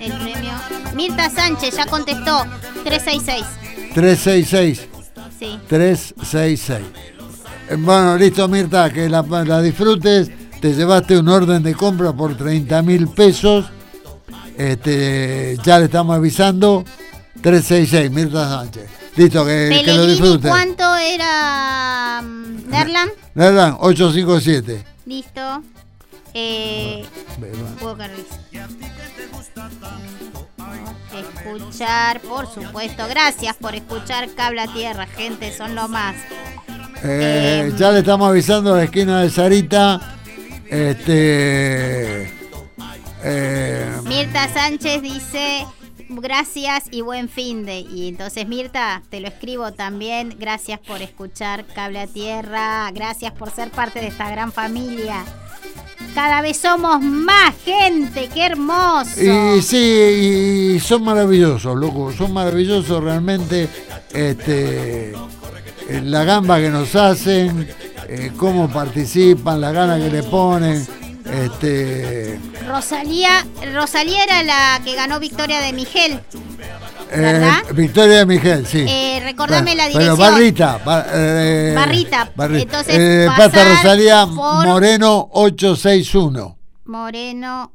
el premio. Mirta Sánchez ya contestó. 366. 366. Sí. 366. Bueno, listo, Mirta, que la disfrutes. Te llevaste un orden de compra por 30.000 pesos. Ya le estamos avisando. 366, Mirta Sánchez. Listo, que lo disfrutes. ¿Cuánto era Nerland? Nerland, 857. Listo. Walker Reese. Escuchar, por supuesto. Gracias por escuchar Cable a Tierra, gente, son lo más. Ya le estamos avisando a la esquina de Sarita. Mirta Sánchez dice gracias y buen finde. Y entonces, Mirta, te lo escribo también. Gracias por escuchar Cable a Tierra. Gracias por ser parte de esta gran familia. Cada vez somos más gente, qué hermoso. Y sí, y son maravillosos, loco, son maravillosos realmente. La gamba que nos hacen, cómo participan, la gana que le ponen. Rosalía era la que ganó Victoria de Miguel, ¿verdad? Victoria de Miguel, sí. Recordame la dirección. Pero Barrita. Entonces, Pasta Rosalía Moreno 861. Moreno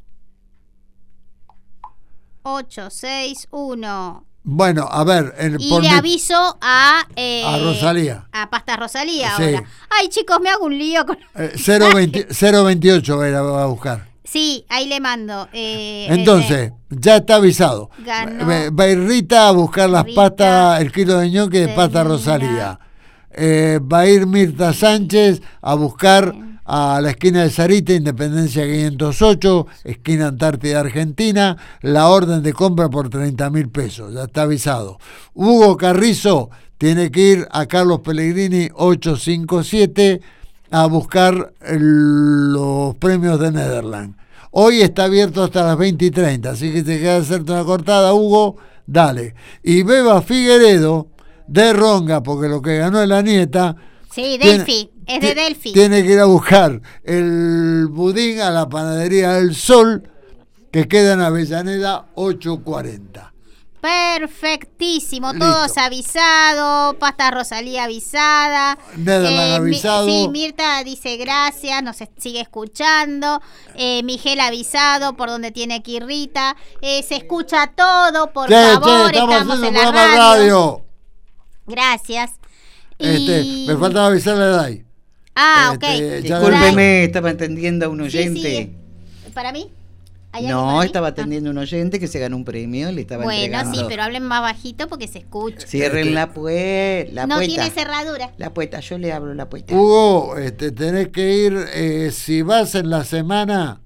861. Bueno, a ver. Le aviso a Rosalía. A Pasta Rosalía sí. Ahora. Ay, chicos, me hago un lío con 028 va a buscar. Sí, ahí le mando. Entonces, ya está avisado. Va a ir Rita a buscar las pastas, el kilo de ñoque de Pasta Rosalía. Va a ir Mirta Sánchez a buscar a la esquina de Sarita, Independencia 508, esquina Antártida Argentina, la orden de compra por 30.000 pesos, ya está avisado. Hugo Carrizo tiene que ir a Carlos Pellegrini 857 a buscar los premios de Nederland. Hoy está abierto hasta las 20:30, así que te queda hacerte una cortada, Hugo, dale. Y Beba Figueredo, de Ronga, porque lo que ganó es la nieta. Sí, Delphi, es de Delphi. Tiene que ir a buscar el budín a la panadería del Sol, que queda en Avellaneda 840. Perfectísimo, todos avisados, Pasta Rosalía avisada. Nederland avisado. Sí, Mirta dice gracias, nos sigue escuchando. Miguel avisado por donde tiene que ir Rita. Se escucha todo, por favor, estamos en la radio. Gracias. Me faltaba avisarle a Dai. Ok. Discúlpeme, estaba atendiendo a un oyente. Sí. ¿Para mí? No, estaba atendiendo a un oyente que se ganó un premio, le estaba entregando. Bueno, sí, pero hablen más bajito porque se escucha. Cierren la puerta. No tiene cerradura. La puerta, yo le abro la puerta. Hugo, tenés que ir, si vas en la semana,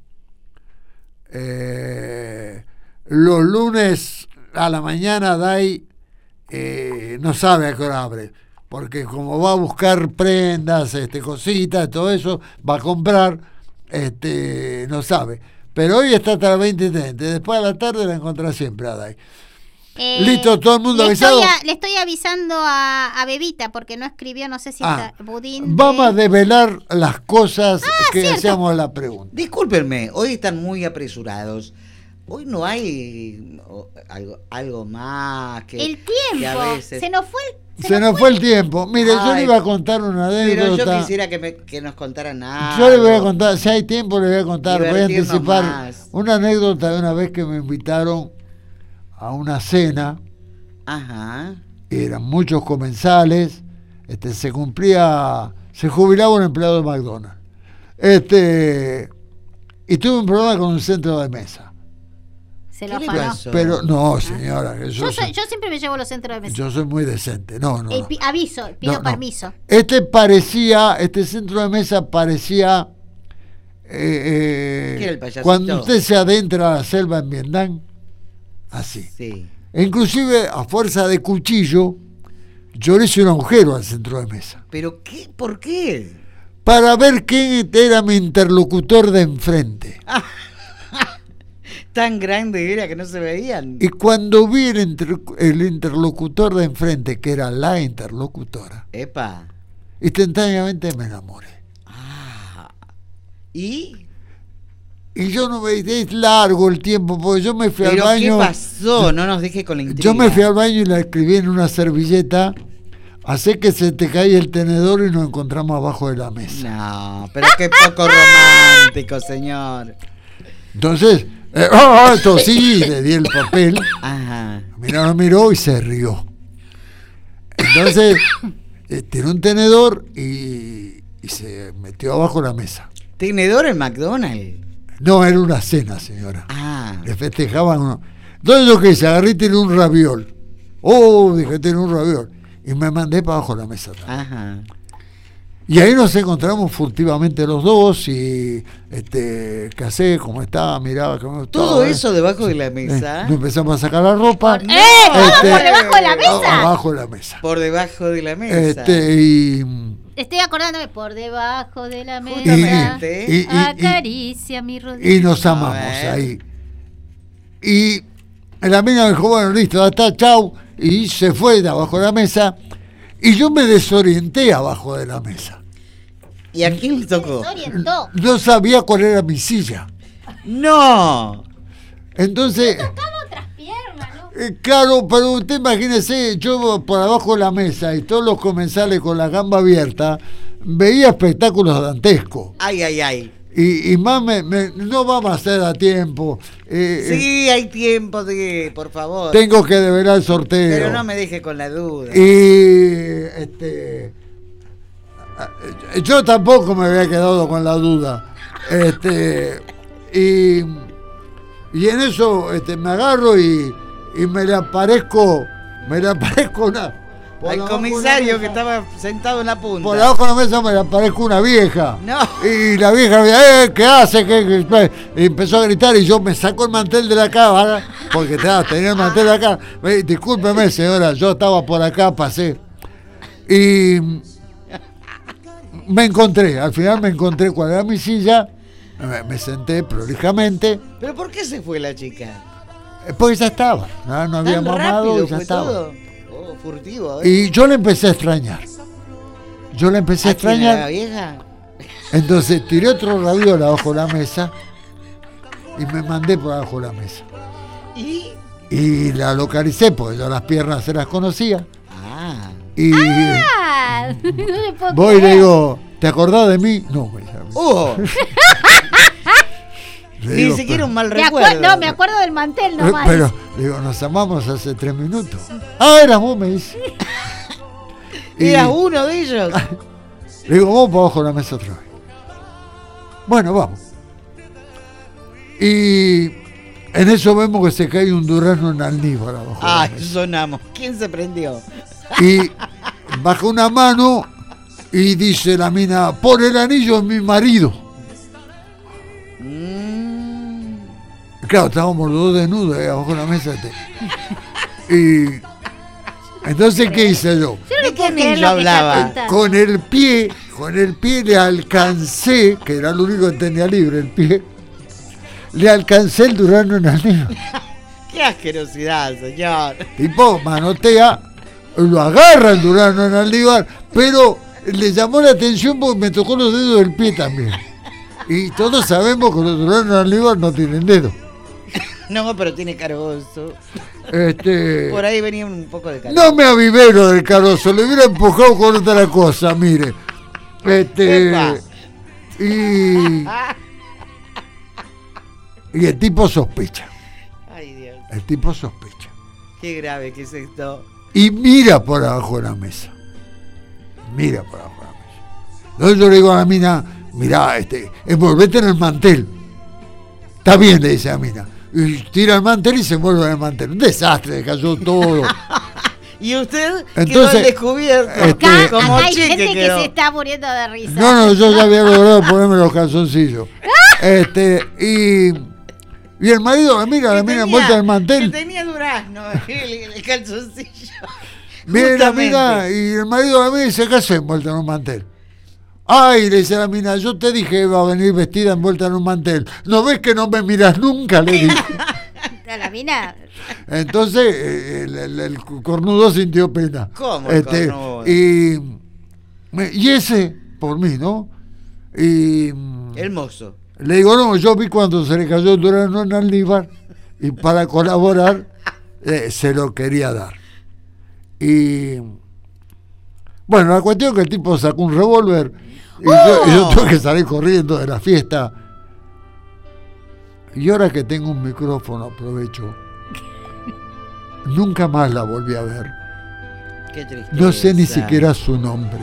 los lunes a la mañana, Dai no sabe a qué hora abre, porque como va a buscar prendas, cositas, todo eso, va a comprar, no sabe. Pero hoy está hasta las 20:30. Después a la tarde la encontrás siempre a Dai. Listo, todo el mundo avisado. Le estoy avisando a Bebita porque no escribió, no sé si está budín. Vamos a develar las cosas que hacíamos la pregunta. Discúlpenme, hoy están muy apresurados. Hoy no hay algo más que el tiempo. Que a veces... Se nos fue el tiemempo. Mire, yo le iba a contar una anécdota. Pero yo quisiera que nos contaran nada. Yo le voy a contar, si hay tiempo le voy a contar, voy a anticipar más. Una anécdota de una vez que me invitaron a una cena. Ajá. Eran muchos comensales. Se jubilaba un empleado de McDonald's. Y tuve un problema con un centro de mesa. Se lo afanó. Pero no, señora. Yo siempre me llevo los centros de mesa. Yo soy muy decente. No. Pido permiso. Este centro de mesa parecía cuando usted se adentra a la selva en Vietnam, así. Sí. E inclusive a fuerza de cuchillo, yo le hice un agujero al centro de mesa. ¿Pero qué? ¿Por qué? Para ver quién era mi interlocutor de enfrente. Tan grande era que no se veían. Y cuando vi el interlocutor de enfrente, que era la interlocutora, ¡epa! Instantáneamente me enamoré. ¿Y? Y yo no me... Es largo el tiempo, porque yo me fui al baño... ¿Qué pasó? No nos deje con la intriga. Yo me fui al baño y la escribí en una servilleta. Hacé que se te cae el tenedor y nos encontramos abajo de la mesa. No, pero qué poco romántico, señor. Entonces, esto sí, le di el papel. Ajá. Lo miró y se rió. Entonces, tiró un tenedor y se metió abajo de la mesa. ¿Tenedor en McDonald's? No, era una cena, señora. Ah. Le festejaban uno. Entonces yo qué hice, agarré y tiré un raviol. Dije, tiré un raviol. Y me mandé para abajo de la mesa también. Ajá. Y ahí nos encontramos furtivamente los dos y ¿qué hacé? ¿Cómo estaba? Miraba cómo estaba. ¿Todo eso debajo de la mesa? Nos empezamos a sacar la ropa. ¿Por debajo de la mesa? Abajo de la mesa. Por debajo de la mesa. Estoy acordándome, por debajo de la mesa. Acaricia mi rodilla. Y nos amamos ahí. Y la mina me dijo, bueno, listo, ya está, chau. Y se fue de abajo de la mesa. Y yo me desorienté abajo de la mesa. ¿Y a quién le tocó? No sabía cuál era mi silla. ¡No! Entonces... tocaba otras piernas, ¿no? Claro, pero usted imagínese, yo por abajo de la mesa y todos los comensales con la gamba abierta, veía espectáculos dantescos. Ay, ay, ay. Y más no vamos a hacer a tiempo. Sí, hay tiempo, por favor. Tengo que develar el sorteo. Pero no me deje con la duda. Y yo tampoco me había quedado con la duda. Y en eso me agarro y me le aparezco una... Al comisario que estaba sentado en la punta. Por abajo de la mesa me le aparezco una vieja. No. Y la vieja me ¿qué hace? Y empezó a gritar y yo me saco el mantel de la cara, porque tenía el mantel de la cara. Discúlpeme, señora, yo estaba por acá, pasé. Y al final me encontré cuál era mi silla, me senté prolijamente. ¿Pero por qué se fue la chica? Porque ya estaba, no había mamado y ya estaba. Todo. Furtivo, Y yo le empecé a extrañar. ¿La vieja? Entonces tiré otro raviol abajo de la mesa y me mandé por abajo de la mesa. Y la localicé porque yo las piernas se las conocía. Y voy y le digo, ¿te acordás de mí? No, me dice. Ni siquiera un mal recuerdo. Me acuerdo del mantel nomás. Pero, digo, nos amamos hace 3 minutos. Eras vos, me dice. ¿Eras uno de ellos? Le digo, vamos para abajo de la mesa otra vez. Bueno, vamos. Y en eso vemos que se cae un durazno en almíbar abajo. Sonamos. ¿Quién se prendió? Y baja una mano y dice la mina, por el anillo de mi marido. Claro, estábamos los dos desnudos ahí abajo de la mesa. Y entonces, ¿qué hice yo? ¿De qué anillo hablaba? Con el pie le alcancé, que era lo único que tenía libre, el pie, le alcancé el durazno en almíbar. ¡Qué asquerosidad, señor! Tipo, manotea, lo agarra el durazno en almíbar, pero le llamó la atención porque me tocó los dedos del pie también. Y todos sabemos que los duraznos en almíbar no tienen dedos. No, pero tiene carozo. Por ahí venía un poco de carozo. No me avivé lo del carozo, le hubiera empujado con otra cosa, mire. Y el tipo sospecha. Ay, Dios. El tipo sospecha. Qué grave que es esto. Y mira por abajo de la mesa. Mira por abajo de la mesa. Entonces yo le digo a la mina, mirá, envolvete en el mantel. Está bien, le dice a la mina. Y tira el mantel y se envuelve en el mantel. Un desastre, cayó todo. ¿Y usted entonces, quedó al descubierto? Como hay gente que se está muriendo de risa. No, yo ya había logrado ponerme los calzoncillos. Y el marido la mina envuelta en el mantel. Que tenía durazno, el calzoncillo. Viene la mina y el marido la mina dice, ¿qué hace envuelta en un mantel? Ay, le dice a la mina, yo te dije que iba a venir vestida envuelta en un mantel. ¿No ves que no me miras nunca? Le dije. A la mina. Entonces, el cornudo sintió pena. ¿Cómo el cornudo? Y ese, por mí, ¿no? Y el mozo. Le digo, no, yo vi cuando se le cayó el durazno en almíbar y para colaborar se lo quería dar. Y bueno, la cuestión es que el tipo sacó un revólver y yo tuve que salir corriendo de la fiesta. Y ahora que tengo un micrófono, aprovecho. Nunca más la volví a ver. Qué tristeza. No sé ni siquiera su nombre.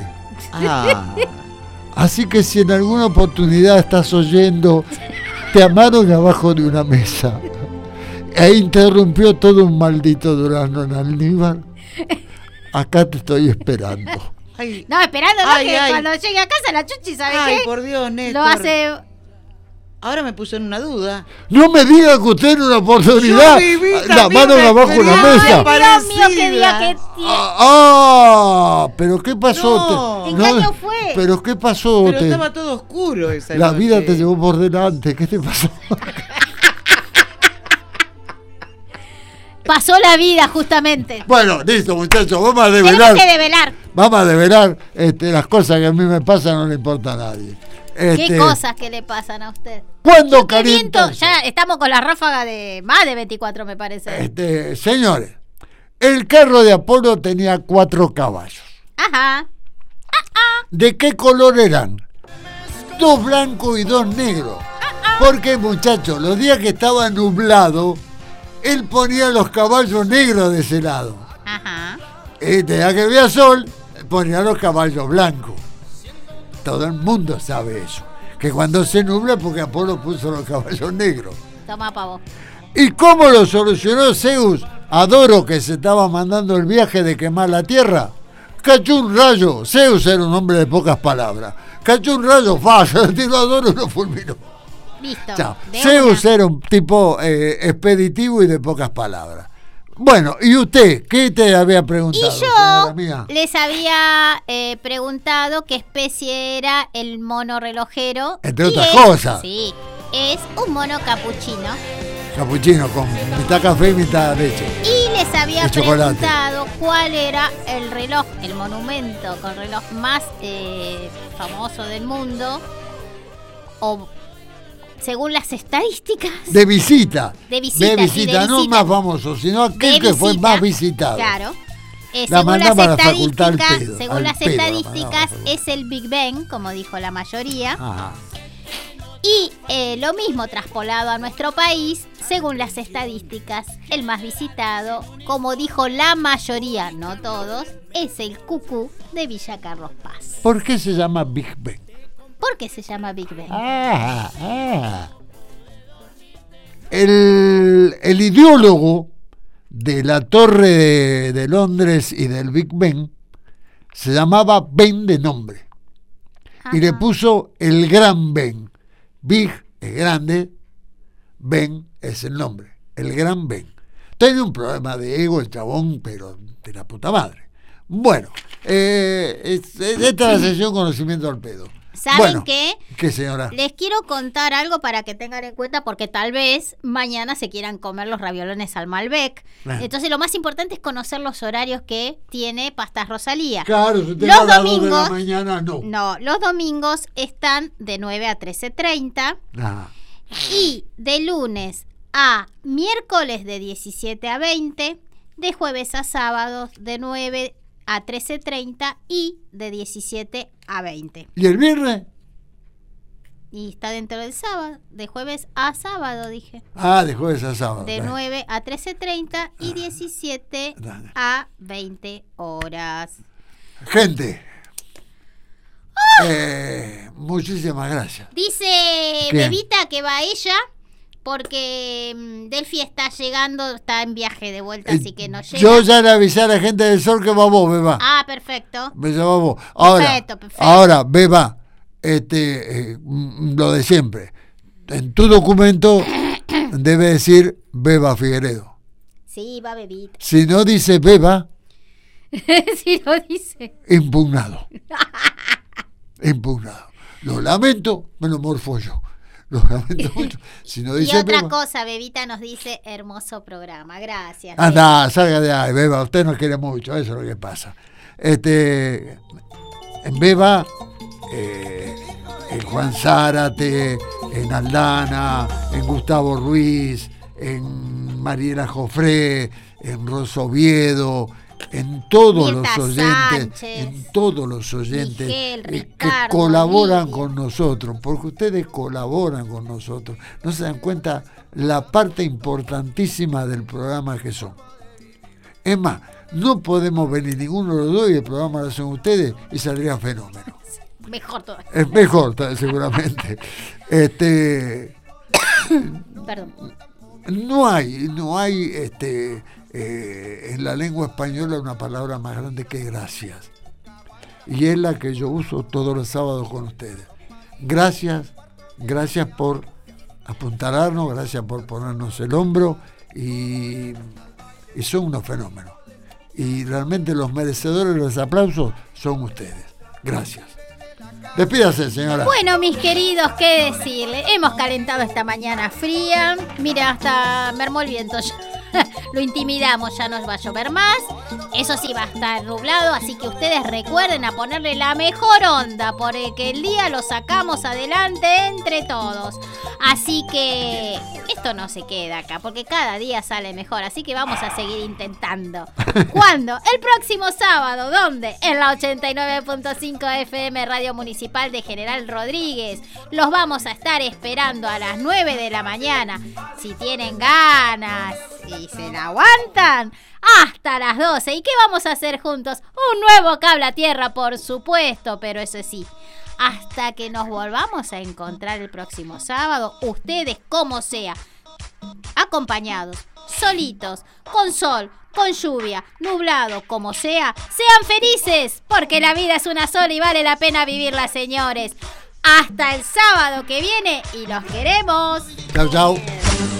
Así que si en alguna oportunidad estás oyendo, te amaron abajo de una mesa e interrumpió todo un maldito durazno en almíbar, acá te estoy esperando. Ay. No, esperando, ¿no? Que cuando llegue a casa la Chuchi, ¿sabe qué? Ay, por Dios, Néstor. Lo hace... Ahora me puso en una duda. No me diga que usted en una oportunidad la mano abajo de una mesa. Dios mío, qué día que tiene. Pero ¿qué pasó? No. ¿En qué año fue? Pero ¿qué pasó? Pero estaba todo oscuro esa La noche. vida te llevó por delante. ¿Qué te pasó? Pasó la vida, justamente. Bueno, listo, muchachos, vamos a develar. Tenemos que develar. Vamos a develar las cosas que a mí me pasan, no le importa a nadie. ¿Qué cosas que le pasan a usted? ¿Cuándo calienta? Ya estamos con la ráfaga de más de 24, me parece. Señores, el carro de Apolo tenía 4 caballos. Ajá. ¿De qué color eran? 2 blancos y 2 negros. Porque, muchachos, los días que estaba nublado, él ponía los caballos negros de ese lado. Ajá. Y ya que había sol, ponía los caballos blancos. Todo el mundo sabe eso. Que cuando se nubla, porque Apolo puso los caballos negros. Toma pavo. ¿Y cómo lo solucionó Zeus? Adoro, que se estaba mandando el viaje de quemar la tierra. Cayó un rayo. Zeus era un hombre de pocas palabras. Cayó un rayo, se lo tiró a Adoro y lo fulminó. Listo. Chao. Zeus era un tipo expeditivo y de pocas palabras. Bueno, ¿y usted? ¿Qué te había preguntado? Y yo les había preguntado qué especie era el mono relojero. Entre otras cosas. Sí, es un mono capuchino. Capuchino con mitad café y mitad leche. Y les había preguntado cuál era el reloj, el monumento con reloj más famoso del mundo, o según las estadísticas. De visita. De visita, no más famoso, sino aquel que fue más visitado. Claro. Según las estadísticas, es el Big Ben, como dijo la mayoría. Ajá. Y lo mismo traspolado a nuestro país, según las estadísticas, el más visitado, como dijo la mayoría, no todos, es el Cucú de Villa Carlos Paz. ¿Por qué se llama Big Ben? ¿Por qué se llama Big Ben? El ideólogo de la Torre de Londres y del Big Ben se llamaba Ben de nombre. Ajá. Y le puso el Gran Ben. Big es grande, Ben es el nombre, el Gran Ben. Tiene un problema de ego el chabón, pero de la puta madre. Bueno, esta es la sesión Conocimiento al Pedo. ¿Saben qué? ¿Qué, señora? Les quiero contar algo para que tengan en cuenta, porque tal vez mañana se quieran comer los raviolones al Malbec. Entonces lo más importante es conocer los horarios que tiene Pastas Rosalía. Claro, si usted los a las domingos, 2 de la mañana, no. No, los domingos están de 9 a 13:30. Y de lunes a miércoles de 17 a 20, de jueves a sábados de 9 a 13:30 y de 17 a 20. ¿Y el viernes? Y está dentro del sábado, de jueves a sábado, dije. De jueves a sábado. De 9 a 13:30 y 17 a 20 horas. Gente, muchísimas gracias. Dice Bebita que va ella, porque Delphi está llegando, está en viaje de vuelta, así que no llega. Yo ya le avisé a la gente del Sol que va vos, Beba. Perfecto. Va vos. Perfecto. Ahora, Beba, lo de siempre. En tu documento debe decir Beba Figueredo. Sí, va Bebita. Si no dice Beba, si no dice. Impugnado. Impugnado. Lo lamento, me lo morfo yo. Lo lamento mucho. Si no dice y otra Beba, cosa, Bebita nos dice, hermoso programa, gracias. Anda, salga de ahí, Beba, usted nos quiere mucho, eso es lo que pasa. En Beba, el Juan Zárate, en Aldana, en Gustavo Ruiz, en Mariela Jofré, en Rosa Oviedo, en todos Mirta los oyentes, Sánchez, en todos los oyentes Miguel, que Ricardo, colaboran Miguel. con nosotros, porque ustedes colaboran con nosotros, no se dan cuenta la parte importantísima del programa que son. Es más, no podemos venir ninguno de los dos y el programa lo hacen ustedes y saldría fenómeno. Mejor todavía. Es mejor, seguramente. Perdón. No hay en la lengua española una palabra más grande que gracias. Y es la que yo uso todos los sábados con ustedes. Gracias por apuntalarnos, gracias por ponernos el hombro y son unos fenómenos. Y realmente los merecedores de los aplausos son ustedes. Gracias. Despídase, señora. Bueno, mis queridos, ¿qué decirle? Hemos calentado esta mañana fría. Mira, hasta mermó el viento ya. Lo intimidamos, ya nos va a llover más. Eso sí, va a estar nublado, así que ustedes recuerden a ponerle la mejor onda, porque el día lo sacamos adelante entre todos. Así que esto no se queda acá, porque cada día sale mejor, así que vamos a seguir intentando. ¿Cuándo? El próximo sábado. ¿Dónde? En la 89.5 FM Radio Municipal de General Rodríguez. Los vamos a estar esperando a las 9 de la mañana. Si tienen ganas y se la aguantan, hasta las 12. ¿Y qué vamos a hacer juntos? Un nuevo Cable a Tierra, por supuesto, pero eso sí, hasta que nos volvamos a encontrar el próximo sábado, ustedes como sea, acompañados, solitos, con sol, con lluvia, nublado, como sea, sean felices, porque la vida es una sola y vale la pena vivirla, señores. Hasta el sábado que viene y los queremos. Chau, chau.